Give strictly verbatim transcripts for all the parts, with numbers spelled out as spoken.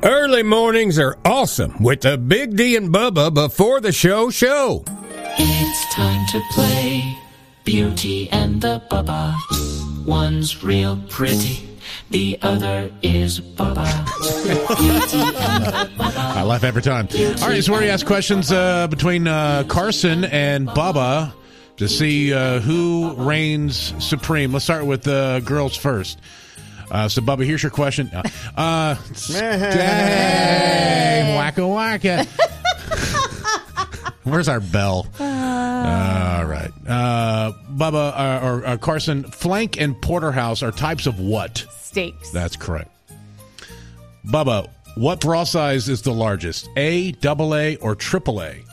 Early mornings are awesome with the Big D and Bubba before the show show. It's time to play Beauty and the Bubba. One's real pretty, the other is Bubba. Beauty and the Bubba. I laugh every time. Beauty All right, so where you ask questions uh, between uh, Carson and Bubba to see uh, who reigns supreme. Let's start with the uh, girls first. Uh, so, Bubba, here's your question. Uh, dang, wacka wacka. Where's our bell? Uh, All right. Uh, Bubba, uh, or uh, Carson, flank and porterhouse are types of what? Steaks. That's correct. Bubba, what bra size is the largest? A, double A, or triple A?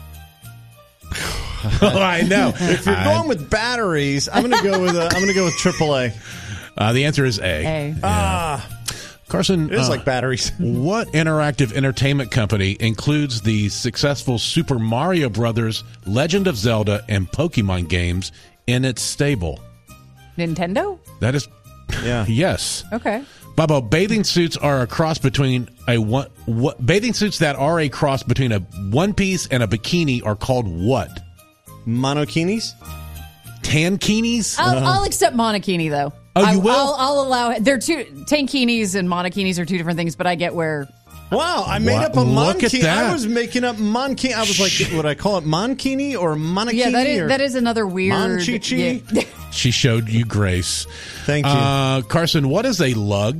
Oh, I know. If you're I, going with batteries, I'm going to go with uh, I'm going to go with triple A. Uh, the answer is A. A. Yeah. Ah, Carson, it is uh, like batteries. what interactive entertainment company includes the successful Super Mario Brothers, Legend of Zelda, and Pokemon games in its stable? Nintendo? That is, Yeah. yes. Okay. Bubba, bathing suits are a cross between a one. What bathing suits that are a cross between a one piece and a bikini are called what? Monokinis? Tankinis? I'll, I'll accept monokini, though. Oh, you I, will? I'll, I'll allow it. They're two tankinis and monokinis are two different things, but I get where. Wow, I made What? up a Look at monkini. that. I was making up monkini. I was like, would I call it monkini or monokini? Yeah, that is or that is another weird. Monchichi? Yeah. She showed you grace. Thank you. Uh, Carson, what is a lug?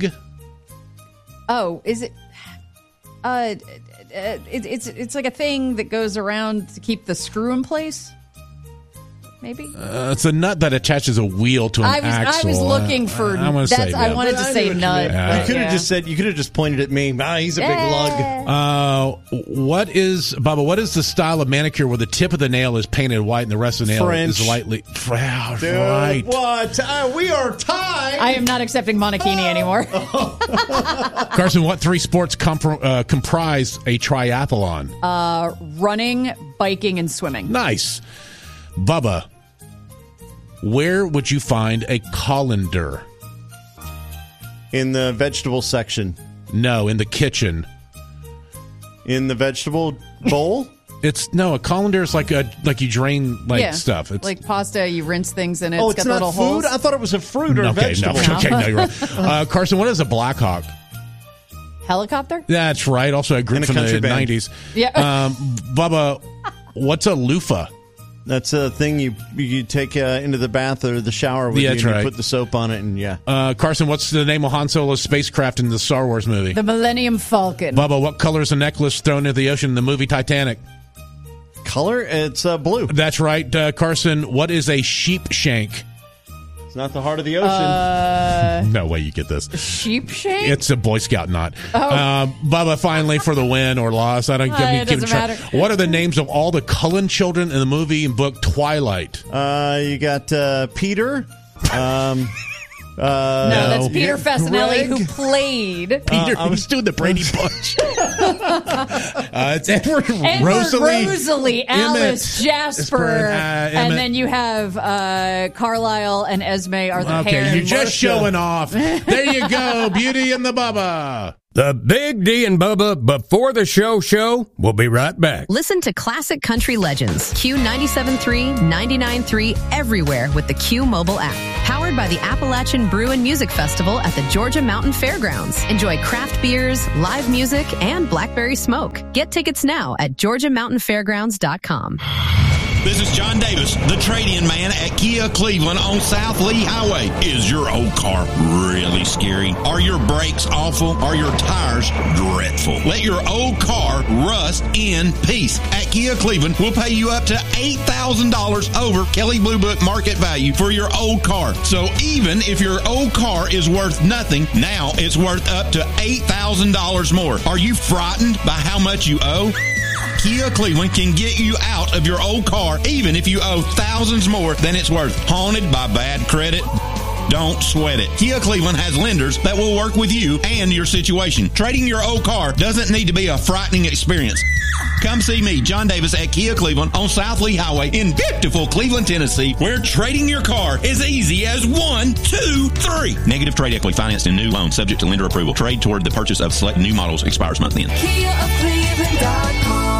Oh, is it? Uh, it, it's it's like a thing that goes around to keep the screw in place. Maybe. Uh, it's a nut that attaches a wheel to an I was axle. I was looking for. Uh, I'm gonna that's say I no. wanted to I knew say what you nut. meant. Yeah. You but could have yeah. just said. You could have just pointed at me. Ah, he's a big lug. Uh, what is Bubba? What is the style of manicure where the tip of the nail is painted white and the rest of the nail French. is lightly? Wow, Dude, right. what? Uh, we are tied. I am not accepting monokini anymore. Carson, what three sports compr- uh, comprise a triathlon? Uh, running, biking, and swimming. Nice, Bubba. Where would you find a colander? In the vegetable section. No, in the kitchen. In the vegetable bowl. It's no a colander is like a like you drain like yeah. stuff. It's like pasta. You rinse things in it. Oh, it's it's got not little food? holes. I thought it was a fruit or a okay, vegetable. no, okay, no, you're wrong. Uh, Carson, what is a Blackhawk? Helicopter. That's right. Also a group And a from the country band. nineties. Yeah. Um, Bubba, what's a loofah? That's a thing you you take uh, into the bath or the shower with Yeah, you, that's and right. you put the soap on it, and yeah. Uh, Carson, what's the name of Han Solo's spacecraft in the Star Wars movie? The Millennium Falcon. Bubba, what color is a necklace thrown into the ocean in the movie Titanic? Color? It's uh, blue. That's right. Uh, Carson, what is a sheep shank? It's not the heart of the ocean. Uh, No way you get this. sheep shank. It's a Boy Scout knot. Oh. Uh, Bubba, finally, for the win or loss. I don't Uh, give me it give doesn't a try. matter. What are the names of all the Cullen children in the movie and book Twilight? Uh, you got uh, Peter. Um, uh, no, that's Peter Fasinelli, Greg. who played Peter, I was- he's doing the Brady Bunch. uh, it's Edward, Edward, Rosalie, Rosalie, Alice, Jasper, Jasper, uh, Emmett. and then you have uh, Carlisle and Esme are the Okay, hair. you're just Marsha. showing off. There you go, Beauty and the Bubba. The Big D and Bubba before the show show. We'll be right back. Listen to classic country legends. Q ninety-seven point three, ninety-nine point three everywhere with the Q mobile app. Powered by the Appalachian Brew and Music Festival at the Georgia Mountain Fairgrounds. Enjoy craft beers, live music, and blackberry smoke. Get tickets now at georgia mountain fairgrounds dot com. This is John Davis, the trade-in man at Kia Cleveland on South Lee Highway. Is your old car really scary? Are your brakes awful? Are your tires dreadful? Let your old car rust in peace. At Kia Cleveland, we'll pay you up to eight thousand dollars over Kelley Blue Book market value for your old car. So even if your old car is worth nothing, now it's worth up to eight thousand dollars more. Are you frightened by how much you owe? Kia Cleveland can get you out of your old car even if you owe thousands more than it's worth. Haunted by bad credit? Don't sweat it. Kia Cleveland has lenders that will work with you and your situation. Trading your old car doesn't need to be a frightening experience. Come see me, John Davis, at Kia Cleveland on South Lee Highway in beautiful Cleveland, Tennessee, where trading your car is easy as one, two, three. Negative trade equity financed in new loan, subject to lender approval. Trade toward the purchase of select new models expires month end. Kia of Cleveland dot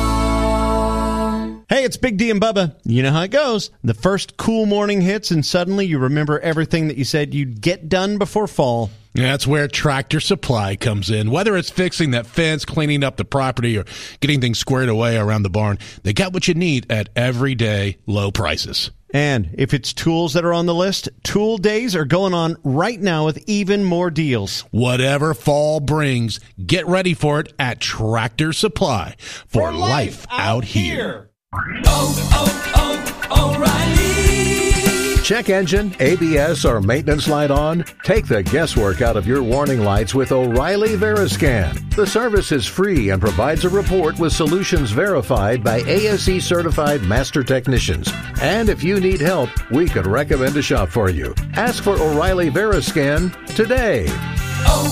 com. Hey, it's Big D and Bubba. You know how it goes. The first cool morning hits, and suddenly you remember everything that you said you'd get done before fall. That's where Tractor Supply comes in. Whether it's fixing that fence, cleaning up the property, or getting things squared away around the barn, they got what you need at everyday low prices. And if it's tools that are on the list, Tool Days are going on right now with even more deals. Whatever fall brings, get ready for it at Tractor Supply for, for life, life out here. Oh, oh, oh, O'Reilly. Check engine, A B S, or maintenance light on? Take the guesswork out of your warning lights with O'Reilly Veriscan. The service is free and provides a report with solutions verified by A S E certified master technicians. And if you need help, we could recommend a shop for you. Ask for O'Reilly Veriscan today. Oh.